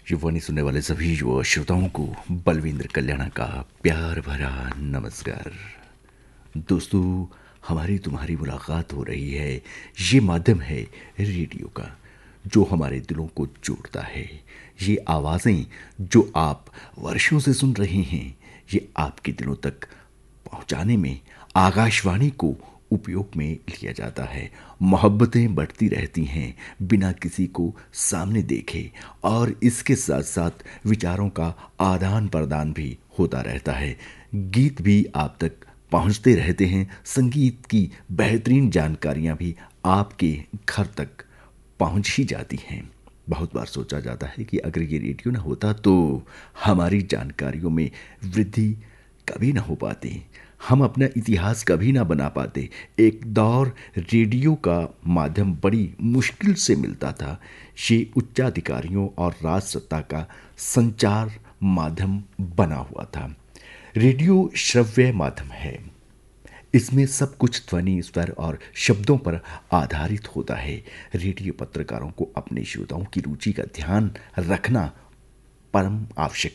युवानी सुनने वाले सभी युवा श्रोताओं को बलविंद्र कल्याणा का प्यार भरा नमस्कार। दोस्तों, हमारी तुम्हारी मुलाकात हो रही है। ये माध्यम है रेडियो का, जो हमारे दिलों को जोड़ता है। ये आवाज़ें जो आप वर्षों से सुन रहे हैं, ये आपके दिलों तक पहुंचाने में आकाशवाणी को उपयोग में लिया जाता है। मोहब्बतें बढ़ती रहती हैं बिना किसी को सामने देखे, और इसके साथ साथ विचारों का आदान प्रदान भी होता रहता है। गीत भी आप तक पहुंचते रहते हैं, संगीत की बेहतरीन जानकारियां भी आपके घर तक पहुंच ही जाती हैं। बहुत बार सोचा जाता है कि अगर ये रेडियो ना होता तो हमारी जानकारियों में वृद्धि कभी ना हो पाती, हम अपना इतिहास कभी ना बना पाते। एक दौर रेडियो का माध्यम बड़ी मुश्किल से मिलता था। ये उच्चाधिकारियों और राज सत्ता का संचार माध्यम बना हुआ था। रेडियो श्रव्य माध्यम है। इसमें सब कुछ ध्वनि, स्वर और शब्दों पर आधारित होता है। रेडियो पत्रकारों को अपने श्रोताओं की रुचि का ध्यान रखना परम आवश्यक।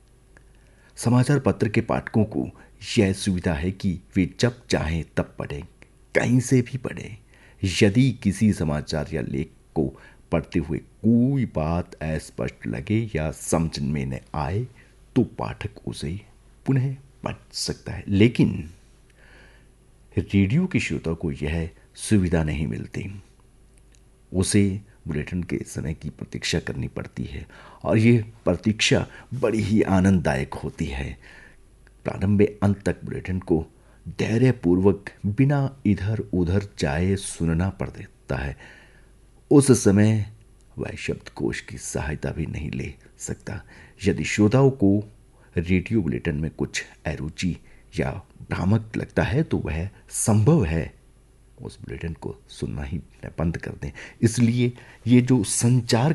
समाचार पत्र के पाठकों को यह सुविधा है कि वे जब चाहें तब पढ़ें, कहीं से भी पढ़ें। यदि किसी समाचार या लेख को पढ़ते हुए कोई बात अस्पष्ट लगे या समझ में न आए तो पाठक उसे पुनः पढ़ सकता है। लेकिन रेडियो के श्रोता को यह सुविधा नहीं मिलती। उसे बुलेटिन के समय की प्रतीक्षा करनी पड़ती है, और ये प्रतीक्षा बड़ी ही आनंददायक होती है। प्रारंभ में अंत तक बुलेटिन को धैर्यपूर्वक बिना इधर उधर जाए सुनना पड़ देता है। उस समय वह शब्दकोश की सहायता भी नहीं ले सकता। यदि श्रोताओं को रेडियो बुलेटिन में कुछ अरुचि या भ्रामक लगता है तो वह संभव है उस बुलेटिन को सुनना ही बंद कर दें। इसलिए ये जो संचार